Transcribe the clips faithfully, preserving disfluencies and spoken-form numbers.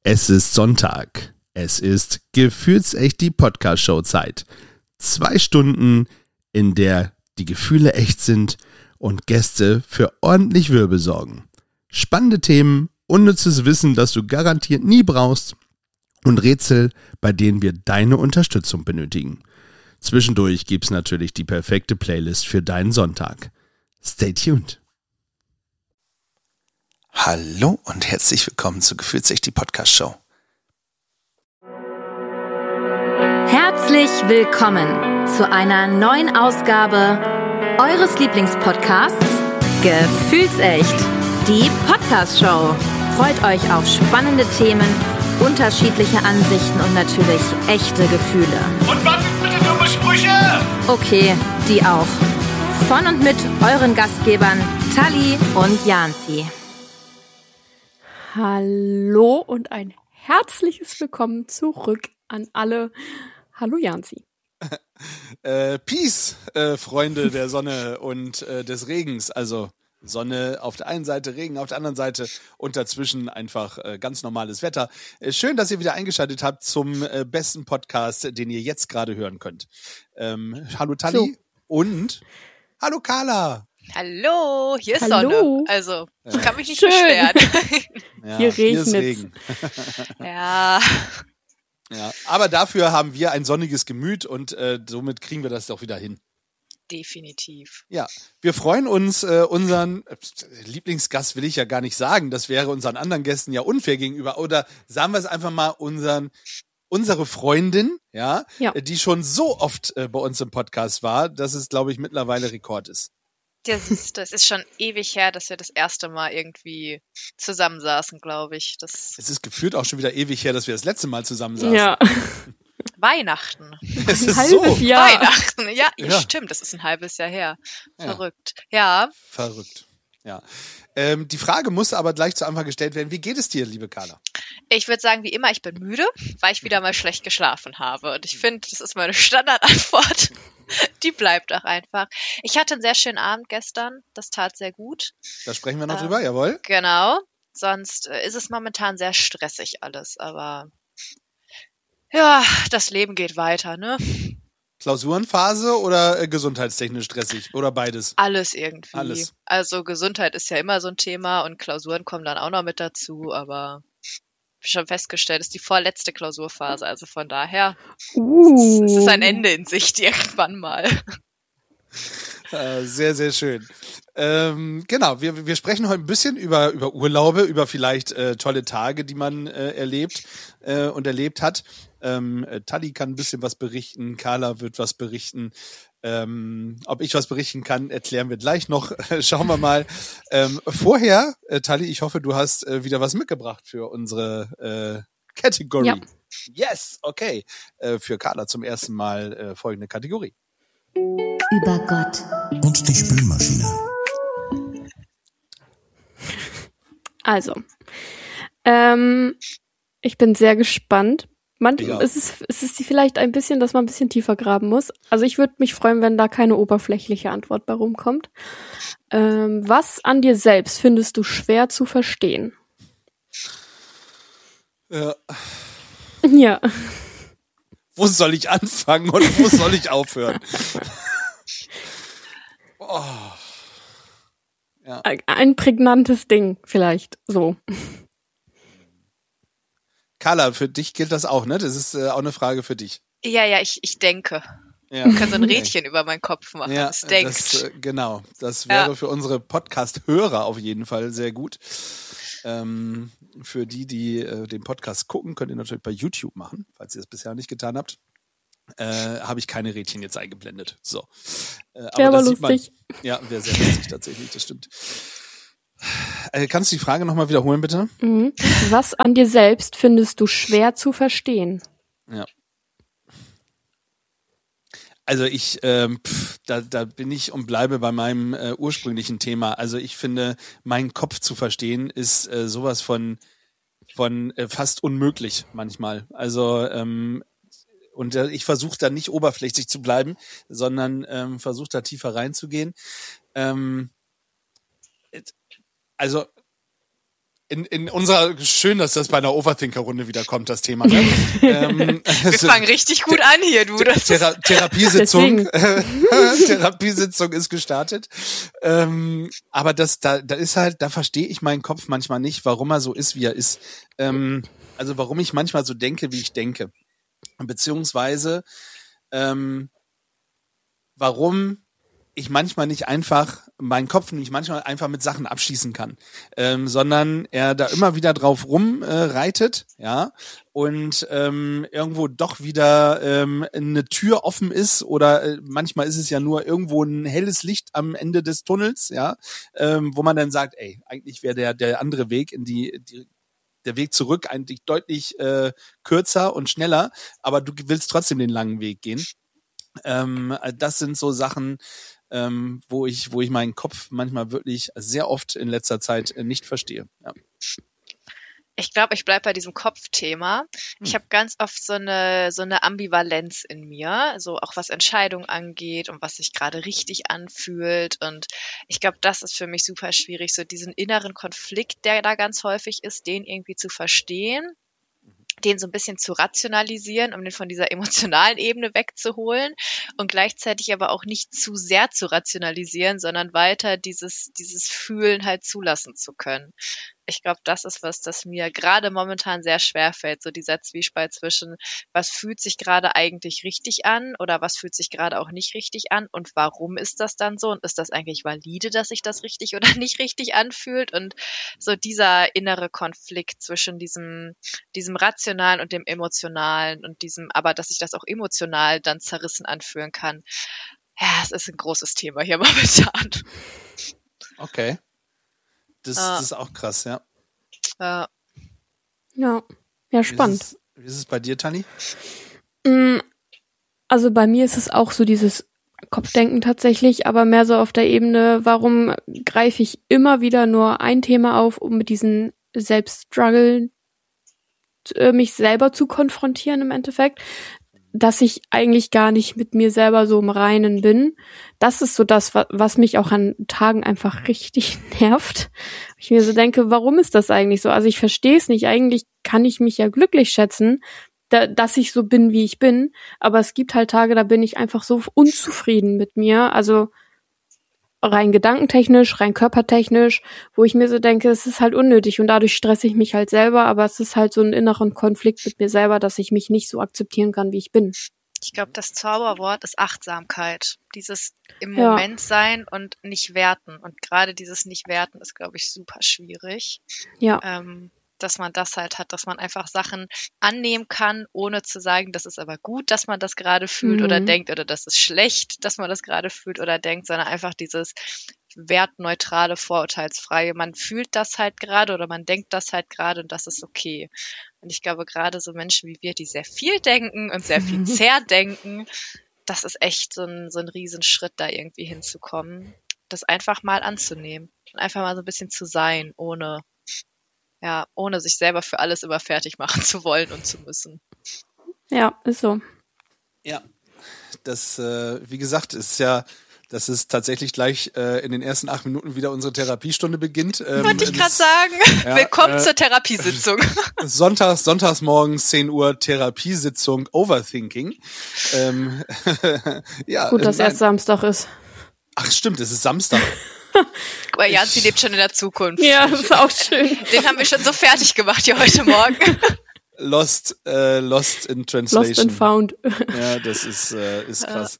Es ist Sonntag. Es ist gefühlsecht die Podcast-Show-Zeit. Zwei Stunden, in der die Gefühle echt sind und Gäste für ordentlich Wirbel sorgen. Spannende Themen, unnützes Wissen, das du garantiert nie brauchst und Rätsel, bei denen wir deine Unterstützung benötigen. Zwischendurch gibt's natürlich die perfekte Playlist für deinen Sonntag. Stay tuned. Hallo und herzlich willkommen zu Gefühlsecht die Podcast-Show. Herzlich willkommen zu einer neuen Ausgabe eures Lieblingspodcasts Gefühlsecht, die Podcast-Show. Freut euch auf spannende Themen, unterschiedliche Ansichten und natürlich echte Gefühle. Und was sind bitte dumme Sprüche? Okay, die auch. Von und mit euren Gastgebern Tali und Janzi. Hallo und ein herzliches Willkommen zurück an alle. Hallo Janzi. äh, Peace, äh, Freunde der Sonne und äh, des Regens. Also Sonne auf der einen Seite, Regen auf der anderen Seite und dazwischen einfach äh, ganz normales Wetter. Äh, schön, dass ihr wieder eingeschaltet habt zum äh, besten Podcast, den ihr jetzt gerade hören könnt. Ähm, hallo Tali so. Und hallo Carla. Hallo, hier ist Hallo. Sonne. Also, ich Ja. kann mich nicht Schön. beschweren. Ja, Hier hier ist regnet's. Regen. Ja, Ja, aber dafür haben wir ein sonniges Gemüt und äh, somit kriegen wir das doch wieder hin. definitiv. Ja, wir freuen uns, äh, unseren äh, Lieblingsgast will ich ja gar nicht sagen, das wäre unseren anderen Gästen ja unfair gegenüber. Oder sagen wir es einfach mal, unseren unsere Freundin, ja, Ja. äh, die schon so oft äh, bei uns im Podcast war, dass es, glaube ich, mittlerweile Rekord ist. Das ist, das ist schon ewig her, dass wir das erste Mal irgendwie zusammensaßen, glaube ich. Das Es ist gefühlt auch schon wieder ewig her, dass wir das letzte Mal zusammen saßen. Ja, Weihnachten. Es ist ein halbes so Jahr. Weihnachten. Ja, Ja. stimmt, das ist ein halbes Jahr her. Ja. Verrückt. Ja, verrückt. Ja. Ähm, die Frage muss aber gleich zu Anfang gestellt werden. Wie geht es dir, liebe Carla? ich würde sagen, wie immer, ich bin müde, weil ich wieder mal schlecht geschlafen habe. Und ich finde, das ist meine Standardantwort. Die bleibt auch einfach. Ich hatte einen sehr schönen Abend gestern. Das tat sehr gut. Da sprechen wir noch Ähm, drüber, jawohl. Genau. Sonst äh, ist es momentan sehr stressig alles, aber ja, das Leben geht weiter, ne? Klausurenphase oder äh, gesundheitstechnisch stressig? Oder beides? Alles irgendwie. Alles. Also Gesundheit ist ja immer so ein Thema und Klausuren kommen dann auch noch mit dazu, aber ich habe schon festgestellt, es ist die vorletzte Klausurphase, also von daher Uh. es ist ein Ende in Sicht irgendwann mal. Äh, sehr, sehr schön. Ähm, genau, wir, wir sprechen heute ein bisschen über, über Urlaube, über vielleicht äh, tolle Tage, die man äh, erlebt äh, und erlebt hat. Ähm, äh, Tali kann ein bisschen was berichten, Carla wird was berichten. Ähm, ob ich was berichten kann, erklären wir gleich noch. Schauen wir mal. Ähm, vorher, äh, Tali, ich hoffe, du hast äh, wieder was mitgebracht für unsere äh, Kategorie. Ja. Yes, okay. Äh, für Carla zum ersten Mal äh, folgende Kategorie. Über Gott. Und die Spülmaschine. Also, ähm, ich bin sehr gespannt. Manchmal Ja. ist es, ist es vielleicht ein bisschen, dass man ein bisschen tiefer graben muss. Also ich würde mich freuen, wenn da keine oberflächliche Antwort bei rumkommt. Ähm, was an dir selbst findest du schwer zu verstehen? Ja. Ja, Wo soll ich anfangen und wo soll ich aufhören? Oh. Ja. ein prägnantes Ding vielleicht, so. Carla, für dich gilt das auch, ne? Das ist äh, auch eine Frage für dich. Ja, ja, ich, ich denke. Ja. Ich kann so ein Rädchen über meinen Kopf machen. Ja, es denkt. das, äh, genau. Das wäre Ja. für unsere Podcast-Hörer auf jeden Fall sehr gut. Ähm, für die, die äh, den Podcast gucken, könnt ihr natürlich bei YouTube machen, falls ihr es bisher nicht getan habt. Äh, habe ich keine Rädchen jetzt eingeblendet. So. Äh, aber Wäre aber das sieht man- lustig. Ja, wäre sehr lustig tatsächlich, das stimmt. Äh, kannst du die Frage nochmal wiederholen, bitte? Mhm. Was an dir selbst findest du schwer zu verstehen? Ja. Also ich, ähm, pff, da, da bin ich und bleibe bei meinem äh, ursprünglichen Thema. Also ich finde, meinen Kopf zu verstehen ist äh, sowas von von äh, fast unmöglich manchmal. Also ähm, und äh, ich versuche da nicht oberflächlich zu bleiben, sondern ähm, versuche da tiefer reinzugehen. Ähm, also In, in unserer, schön, dass das bei einer Overthinker-Runde wieder kommt, das Thema. Ne? ähm, Wir fangen richtig gut an hier, du. Das Thera- Therapiesitzung, Therapiesitzung ist gestartet. Ähm, aber das, da, da ist halt, da verstehe ich meinen Kopf manchmal nicht, warum er so ist, wie er ist. Ähm, also warum ich manchmal so denke, wie ich denke. Beziehungsweise, ähm, warum ich manchmal nicht einfach, meinen Kopf nicht manchmal einfach mit Sachen abschießen kann, ähm, sondern er da immer wieder drauf rumreitet, äh, ja, und ähm, irgendwo doch wieder ähm, eine Tür offen ist oder äh, manchmal ist es ja nur irgendwo ein helles Licht am Ende des Tunnels, ja, ähm, wo man dann sagt, ey, eigentlich wäre der der andere Weg in die, die der Weg zurück eigentlich deutlich äh, kürzer und schneller, aber du willst trotzdem den langen Weg gehen. Ähm, das sind so Sachen, ähm, wo ich, wo ich meinen Kopf manchmal wirklich sehr oft in letzter Zeit äh, nicht verstehe. Ja. Ich glaube, ich bleib bei diesem Kopfthema. Ich habe ganz oft so eine so eine Ambivalenz in mir, so auch was Entscheidungen angeht und was sich gerade richtig anfühlt. Und ich glaube, das ist für mich super schwierig, so diesen inneren Konflikt, der da ganz häufig ist, den irgendwie zu verstehen, den so ein bisschen zu rationalisieren, um den von dieser emotionalen Ebene wegzuholen und gleichzeitig aber auch nicht zu sehr zu rationalisieren, sondern weiter dieses dieses Fühlen halt zulassen zu können. Ich glaube, das ist was, das mir gerade momentan sehr schwer fällt, so dieser Zwiespalt zwischen, was fühlt sich gerade eigentlich richtig an oder was fühlt sich gerade auch nicht richtig an und warum ist das dann so und ist das eigentlich valide, dass sich das richtig oder nicht richtig anfühlt und so dieser innere Konflikt zwischen diesem, diesem Rationalen und dem Emotionalen und diesem, aber dass sich das auch emotional dann zerrissen anfühlen kann. Ja, es ist ein großes Thema hier momentan. Okay. Das, Ah. das ist auch krass, ja. Ja. Ja, ja, spannend. Wie ist es, wie ist es bei dir, Tani? Mm, Also bei mir ist es auch so dieses Kopfdenken tatsächlich, aber mehr so auf der Ebene, warum greife ich immer wieder nur ein Thema auf, um mit diesen Selbststruggle äh, mich selber zu konfrontieren im Endeffekt, dass ich eigentlich gar nicht mit mir selber so im Reinen bin. Das ist so das, wa- was mich auch an Tagen einfach richtig nervt. Ich mir so denke, warum ist das eigentlich so? Also ich verstehe es nicht. Eigentlich kann ich mich ja glücklich schätzen, da, dass ich so bin, wie ich bin. Aber es gibt halt Tage, da bin ich einfach so unzufrieden mit mir. Also rein gedankentechnisch, rein körpertechnisch, wo ich mir so denke, es ist halt unnötig und dadurch stresse ich mich halt selber, aber es ist halt so ein inneren Konflikt mit mir selber, dass ich mich nicht so akzeptieren kann, wie ich bin. Ich glaube, das Zauberwort ist Achtsamkeit. Dieses im Ja. Moment sein und nicht werten. Und gerade dieses Nicht-Werten ist, glaube ich, super schwierig. Ja, Ähm, dass man das halt hat, dass man einfach Sachen annehmen kann, ohne zu sagen, das ist aber gut, dass man das gerade fühlt Mhm. oder denkt, oder das ist schlecht, dass man das gerade fühlt oder denkt, sondern einfach dieses wertneutrale, vorurteilsfreie. Man fühlt das halt gerade oder man denkt das halt gerade und das ist okay. Und ich glaube, gerade so Menschen wie wir, die sehr viel denken und sehr viel zerdenken, das ist echt so ein, so ein Riesenschritt, da irgendwie hinzukommen. Das einfach mal anzunehmen und einfach mal so ein bisschen zu sein, ohne ja, ohne sich selber für alles immer fertig machen zu wollen und zu müssen. ja, ist so. Ja, das, äh, wie gesagt, ist ja, dass es tatsächlich gleich äh, in den ersten acht Minuten wieder unsere Therapiestunde beginnt. Ähm, Wollte ich gerade das- sagen. ja, Willkommen äh, zur Therapiesitzung. Sonntags, sonntags morgens zehn Uhr Therapiesitzung Overthinking. Ähm, ja, Gut, dass nein. erst Samstag ist. Ach stimmt, es ist Samstag. Guck mal, Janzi lebt schon in der Zukunft. Ja, das ist auch schön. Den haben wir schon so fertig gemacht hier heute Morgen. Lost, äh, Lost in Translation. Lost and found. Ja, das ist, äh, ist krass.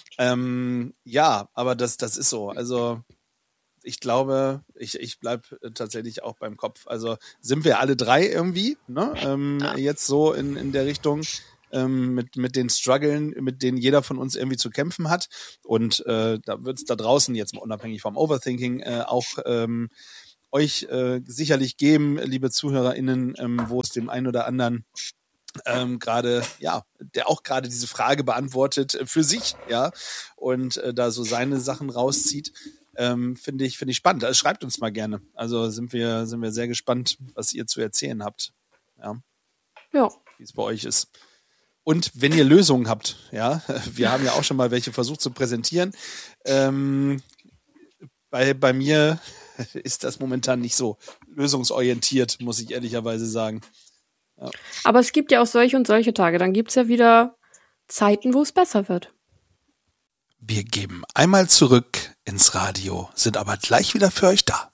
Ähm, ja, aber das, das ist so. Also ich glaube, ich, ich bleib tatsächlich auch beim Kopf. Also sind wir alle drei irgendwie, ne? Ähm, Ja. Jetzt so in, in der Richtung. Ähm, mit, mit den Struggeln, mit denen jeder von uns irgendwie zu kämpfen hat. Und äh, da wird es da draußen, jetzt mal unabhängig vom Overthinking, äh, auch ähm, euch äh, sicherlich geben, liebe ZuhörerInnen, ähm, wo es dem einen oder anderen ähm, gerade, ja, der auch gerade diese Frage beantwortet äh, für sich, ja, und äh, da so seine Sachen rauszieht. Ähm, finde ich, finde ich spannend. Also schreibt uns mal gerne. Also sind wir, sind wir sehr gespannt, was ihr zu erzählen habt. Ja, Ja. wie es bei euch ist. Und wenn ihr Lösungen habt, ja, wir haben ja auch schon mal welche versucht zu präsentieren. Ähm, bei, bei mir ist das momentan nicht so lösungsorientiert, muss ich ehrlicherweise sagen. Ja. Aber es gibt ja auch solche und solche Tage. Dann gibt's ja wieder Zeiten, wo es besser wird. Wir geben einmal zurück ins Radio, sind aber gleich wieder für euch da.